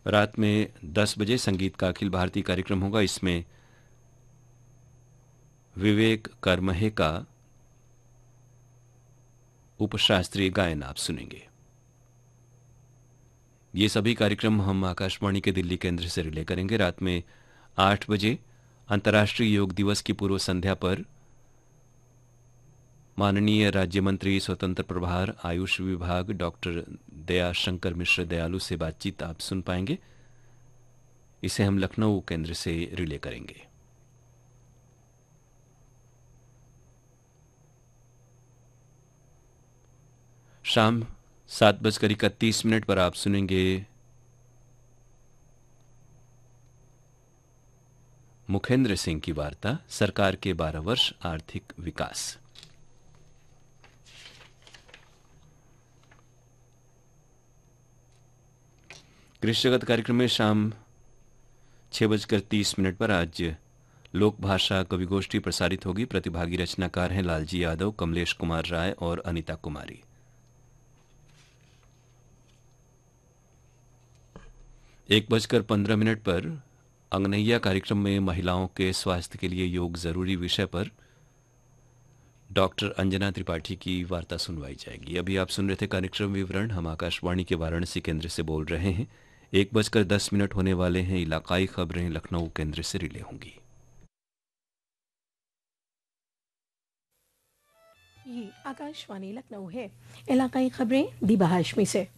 रात में 10 बजे संगीत का अखिल भारतीय कार्यक्रम होगा। इसमें विवेक करमहे का उपशास्त्रीय गायन आप सुनेंगे। ये सभी कार्यक्रम हम आकाशवाणी के दिल्ली केंद्र से रिले करेंगे। रात में 8 बजे अंतर्राष्ट्रीय योग दिवस की पूर्व संध्या पर माननीय राज्य मंत्री स्वतंत्र प्रभार आयुष विभाग डॉक्टर दयाशंकर मिश्र दयालु से बातचीत आप सुन पाएंगे। इसे हम लखनऊ केंद्र से रिले करेंगे। शाम 7:31 पर आप सुनेंगे मुखेंद्र सिंह की वार्ता सरकार के 12 वर्ष आर्थिक विकास। कृषि जगत कार्यक्रम में शाम 6:30 पर आज लोक भाषा कविगोष्ठी प्रसारित होगी। प्रतिभागी रचनाकार हैं लालजी यादव, कमलेश कुमार राय और अनीता कुमारी। 1:15 पर अंगनैया कार्यक्रम में महिलाओं के स्वास्थ्य के लिए योग जरूरी विषय पर डॉक्टर अंजना त्रिपाठी की वार्ता सुनवाई जाएगी। अभी आप सुन रहे थे कार्यक्रम विवरण। हम आकाशवाणी के वाराणसी केंद्र से बोल रहे हैं। 1:10 होने वाले हैं। इलाकाई खबरें लखनऊ केंद्र से रिले होंगी। ये आकाशवाणी लखनऊ है। इलाकाई खबरें दीबा हाशमी से।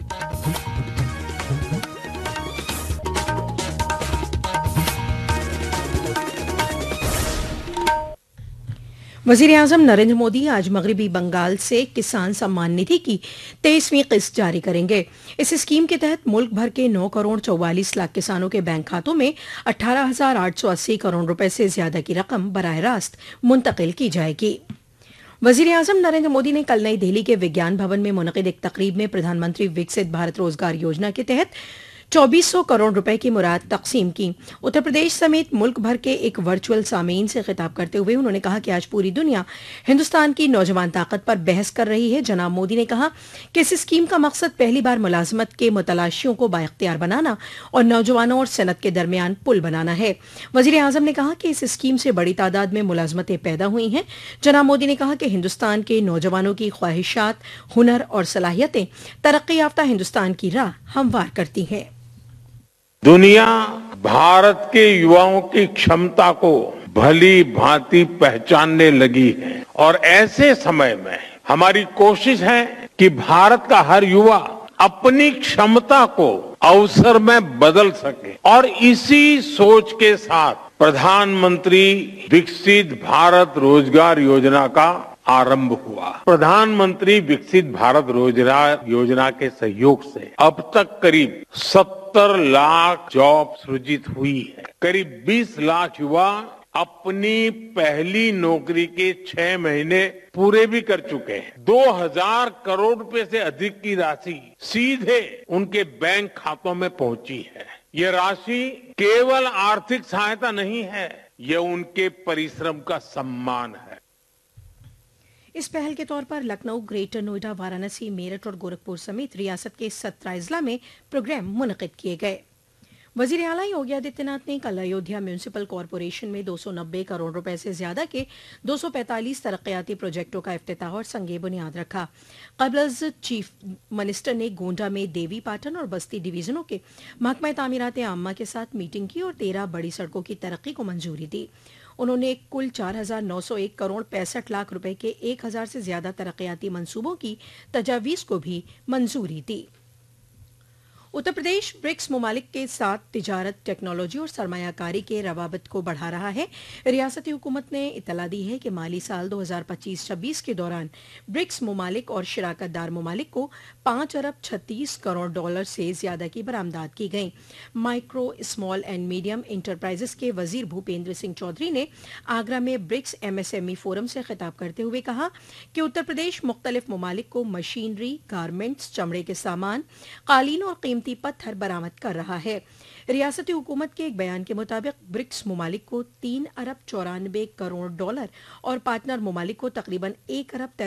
वज़ीर-ए-आज़म नरेंद्र मोदी आज मगरिबी बंगाल से किसान सम्मान निधि की 23वीं किस्त जारी करेंगे। इस स्कीम के तहत मुल्क भर के 9 करोड़ 44 लाख किसानों के बैंक खातों में 18,880 करोड़ रुपए से ज्यादा की रकम बराह रास्त मुंतकिल की जाएगी। वज़ीर-ए-आज़म नरेंद्र मोदी ने कल नई दिल्ली के विज्ञान भवन में मुनक़िद एक तकरीब में प्रधानमंत्री विकसित भारत रोजगार योजना के तहत 2400 करोड़ रुपए की मुराद तकसीम की। उत्तर प्रदेश समेत मुल्क भर के एक वर्चुअल सामीन से खिताब करते हुए उन्होंने कहा कि आज पूरी दुनिया हिंदुस्तान की नौजवान ताकत पर बहस कर रही है। जनाब मोदी ने कहा कि इस स्कीम का मकसद पहली बार मुलाजमत के मुतलाशियों को बाइख्तियार बनाना और नौजवानों और सनत के दरमियान पुल बनाना है। वज़ीर-ए-आज़म ने कहा कि इस स्कीम से बड़ी तादाद में मुलाजमतें पैदा हुई हैं। जनाब मोदी ने कहा कि हिंदुस्तान के नौजवानों की ख्वाहिशात, हुनर और सलाहियतें तरक्की याफ्ता हिंदुस्तान की राह हमवार करती हैं। दुनिया भारत के युवाओं की क्षमता को भली भांति पहचानने लगी है और ऐसे समय में हमारी कोशिश है कि भारत का हर युवा अपनी क्षमता को अवसर में बदल सके और इसी सोच के साथ प्रधानमंत्री विकसित भारत रोजगार योजना का आरंभ हुआ। प्रधानमंत्री विकसित भारत रोजगार योजना के सहयोग से अब तक करीब 70 लाख जॉब सृजित हुई है। करीब 20 लाख युवा अपनी पहली नौकरी के 6 महीने पूरे भी कर चुके हैं। 2000 करोड़ रुपए से अधिक की राशि सीधे उनके बैंक खातों में पहुंची है। ये राशि केवल आर्थिक सहायता नहीं है, ये उनके परिश्रम का सम्मान है। इस पहल के तौर पर लखनऊ, ग्रेटर नोएडा, वाराणसी, मेरठ और गोरखपुर समेत रियासत के 17 अजला में प्रोग्राम मुनक़िद किए गए। वज़ीर आला योगी आदित्यनाथ ने कल अयोध्या म्यूनिसिपल कॉरपोरेशन में 290 करोड़ रुपए से ज्यादा के 245 तरक्याती प्रोजेक्टों का इफ्तिताह और संगे बुनियाद रखा। कबलज चीफ मिनिस्टर ने गोंडा में देवी पाटन और बस्ती डिवीजनों के महकमा तामीरात आम्मा के साथ मीटिंग की और 13 बड़ी सड़कों की तरक्की को मंजूरी दी। उन्होंने कुल 4,901 करोड़ 65 लाख रुपए के 1,000 से ज्यादा तरक्याती मंसूबों की तजावीज को भी मंजूरी दी। उत्तर प्रदेश ब्रिक्स ममालिक के साथ तिजारत, टेक्नोलॉजी और सरमायाकारी के रवाबित को बढ़ा रहा है। रियासती हुकूमत ने इतला दी है कि माली साल 2025-26 के दौरान ब्रिक्स ममालिक और शिराकतदार ममालिक को 5 अरब 36 करोड़ डॉलर से ज्यादा की बरामदात की गई। Micro, small and medium enterprises के वजीर भूपेंद्र सिंह चौधरी ने आगरा में ब्रिक्स MSME फोरम से खिताब करते हुए कहा कि उत्तर प्रदेश मुख्तलिफ ममालिक को मशीनरी, गारमेंट्स, चमड़े के सामान, कालीन और कीमती पत्थर बरामद कर रहा है। रियासती हुकूमत के एक बयान के मुताबिक ब्रिक्स ममालिक को 3 अरब 94 करोड़ डॉलर और पार्टनर ममालिक को तकरीबन 1 अरब